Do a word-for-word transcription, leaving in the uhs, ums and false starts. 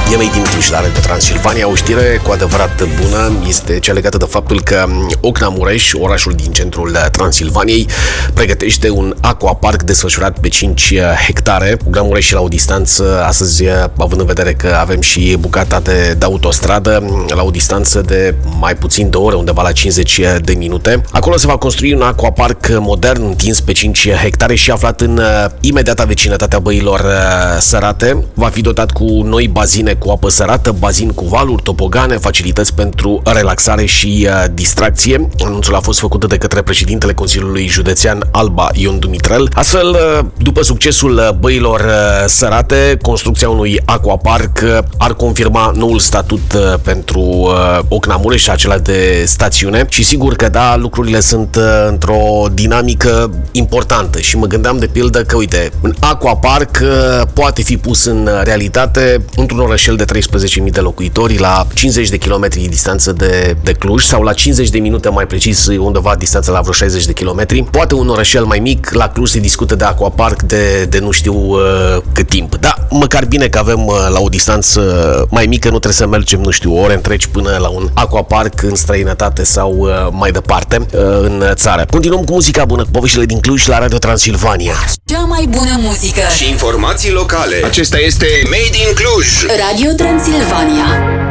E Made in Cluj la Radio Transilvania. O știre cu adevărat bună este cea legată de faptul că Ocna Mureș, orașul din centrul Transilvaniei, pregătește un aquapark desfășurat pe cinci hectare. Ocna Mureș la o distanță, astăzi, având în vedere că avem și bucata de, de autostradă, la o distanță de mai puțin de ore, undeva la cincizeci de minute. Acolo se va construi un aquapark modern întins pe cinci hectare și aflat în imediata vecinătatea Băilor Sărate. Va fi dotat cu noi bazine cu apă sărată, bazin cu valuri, tobogane, facilități pentru relaxare și uh, distracție. Anunțul a fost făcut de către președintele Consiliului Județean Alba, Ion Dumitrel. Astfel, uh, după succesul Băilor uh, Sărate, construcția unui aquapark uh, ar confirma noul statut uh, pentru uh, Ocna Mureș, acela de stațiune. Și sigur că da, lucrurile sunt uh, într-o dinamică importantă și mă gândeam de pildă că, uite, un aquapark uh, poate fi pus în realitate într-un orășel de treisprezece mii de locuitori, la cincizeci de kilometri distanță de, de Cluj, sau la cincizeci de minute mai precis, undeva distanță la vreo șaizeci de kilometri. Poate un orășel mai mic, la Cluj se discută de aquapark de, de nu știu uh, cât timp. Da, măcar bine că avem uh, la o distanță mai mică, nu trebuie să mergem, nu știu, ore întregi până la un aquapark în străinătate sau uh, mai departe uh, în țară. Continuăm cu muzica bună, cu poveștile din Cluj la Radio Transilvania. Cea mai bună muzică și informații locale. Acesta este Made in Cluj. Radio Transilvania.